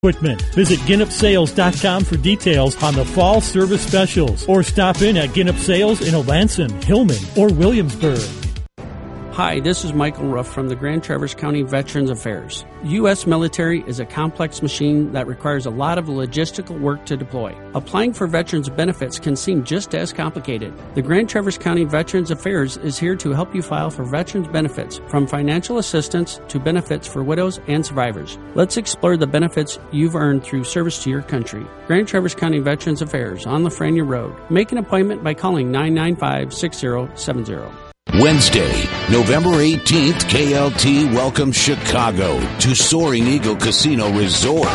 Equipment. Visit GinnupSales.com for details on the fall service specials, or stop in at Ginnup Sales in Olanson, Hillman, or Williamsburg. Hi, this is Michael Ruff from the Grand Traverse County Veterans Affairs. U.S. military is a complex machine that requires a lot of logistical work to deploy. Applying for veterans benefits can seem just as complicated. The Grand Traverse County Veterans Affairs is here to help you file for veterans benefits, from financial assistance to benefits for widows and survivors. Let's explore the benefits you've earned through service to your country. Grand Traverse County Veterans Affairs on Lafreniere Road. Make an appointment by calling 995-6070. Wednesday, November 18th, KLT welcomes Chicago to Soaring Eagle Casino Resort.